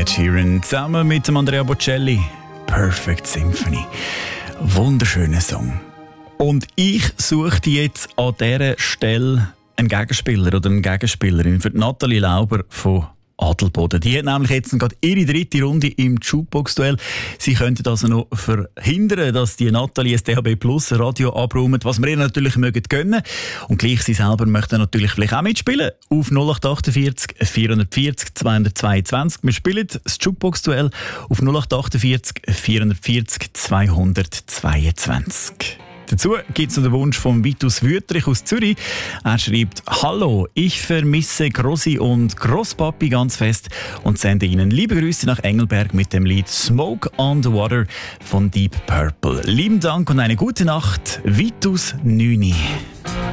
Ed Sheeran zusammen mit dem Andrea Bocelli. Perfect Symphony. Wunderschöner Song. Und ich suche jetzt an dieser Stelle einen Gegenspieler oder eine Gegenspielerin für Nathalie Lauber von Adelboden. Die hat nämlich jetzt gerade ihre dritte Runde im Jukebox-Duell. Sie könnten also noch verhindern, dass die Nathalie SDHB Plus Radio abräumt, was wir ihr natürlich mögen gönnen. Und gleich sie selber möchten natürlich vielleicht auch mitspielen. Auf 0848 440 222. Wir spielen das Jukebox-Duell auf 0848 440 222. Dazu gibt es noch den Wunsch von Vitus Wüttrich aus Zürich. Er schreibt: «Hallo, ich vermisse Grossi und Grosspapi ganz fest und sende Ihnen liebe Grüße nach Engelberg mit dem Lied Smoke on the Water von Deep Purple. Lieben Dank und eine gute Nacht, Vitus Nüni.»